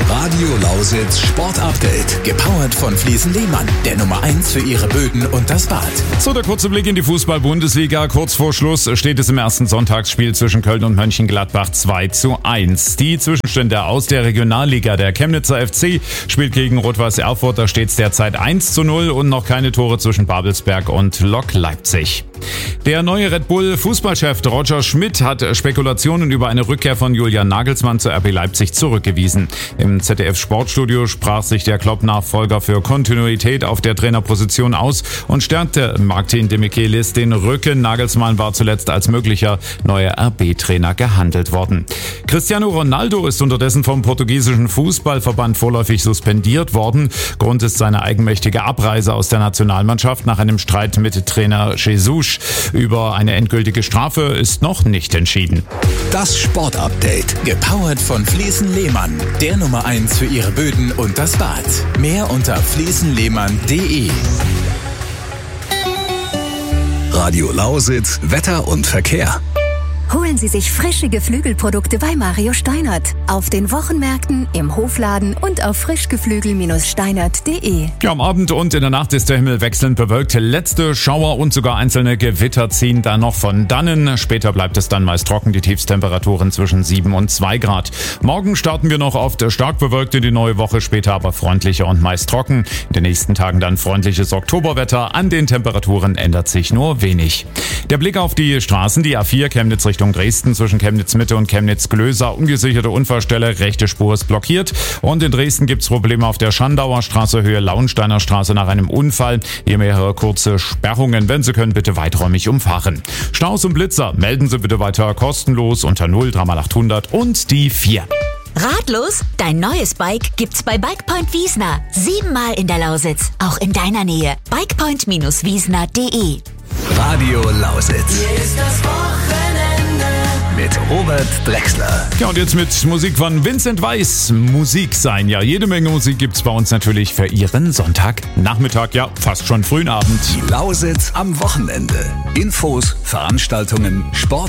Das Radio Lausitz Sport Update. Gepowert von Fliesen Lehmann, der Nummer 1 für ihre Böden und das Bad. So, der kurze Blick in die Fußball-Bundesliga. Kurz vor Schluss steht es im ersten Sonntagsspiel zwischen Köln und Mönchengladbach 2:1. Die Zwischenstände aus der Regionalliga. Der Chemnitzer FC spielt gegen Rot-Weiß Erfurt. Da steht es derzeit 1:0 und noch keine Tore zwischen Babelsberg und Lok Leipzig. Der neue Red Bull Fußballchef Roger Schmidt hat Spekulationen über eine Rückkehr von Julian Nagelsmann zu RB Leipzig zurückgewiesen. Im ZDF Sportstudio sprach sich der Klopp-Nachfolger für Kontinuität auf der Trainerposition aus und stärkte Martin de Michelis den Rücken. Nagelsmann war zuletzt als möglicher neuer RB-Trainer gehandelt worden. Cristiano Ronaldo ist unterdessen vom portugiesischen Fußballverband vorläufig suspendiert worden. Grund ist seine eigenmächtige Abreise aus der Nationalmannschaft nach einem Streit mit Trainer Jesus. Über eine endgültige Strafe ist noch nicht entschieden. Das Sport-Update. Gepowert von Fliesen Lehmann, der Nummer 1 für ihre Böden und das Bad. Mehr unter fliesenlehmann.de. Radio Lausitz, Wetter und Verkehr. Holen Sie sich frische Geflügelprodukte bei Mario Steinert. Auf den Wochenmärkten, im Hofladen und auf frischgeflügel-steinert.de. Ja, am Abend und in der Nacht ist der Himmel wechselnd bewölkt. Letzte Schauer und sogar einzelne Gewitter ziehen da noch von dannen. Später bleibt es dann meist trocken, die Tiefstemperaturen zwischen 7 und 2 Grad. Morgen starten wir noch oft stark bewölkt in die neue Woche, später aber freundlicher und meist trocken. In den nächsten Tagen dann freundliches Oktoberwetter. An den Temperaturen ändert sich nur wenig. Der Blick auf die Straßen, die A4 Chemnitz Richtung Dresden zwischen Chemnitz Mitte und Chemnitz Glöser. Ungesicherte Unfallstelle, rechte Spur ist blockiert. Und in Dresden gibt's Probleme auf der Schandauer Straße, Höhe Launsteiner Straße nach einem Unfall. Hier mehrere kurze Sperrungen. Wenn Sie können, bitte weiträumig umfahren. Staus und Blitzer melden Sie bitte weiter kostenlos unter 0 3x800 und die 4. Ratlos? Dein neues Bike gibt's bei Bikepoint Wiesner. 7-mal in der Lausitz, auch in deiner Nähe. Bikepoint-wiesner.de. Radio Lausitz. Hier ist das Wochenende. Mit Robert Drexler. Ja, und jetzt mit Musik von Vincent Weiss. Musik sein. Ja, jede Menge Musik gibt's bei uns natürlich für Ihren Sonntagnachmittag. Ja, fast schon frühen Abend. Die Lausitz am Wochenende. Infos, Veranstaltungen, Sport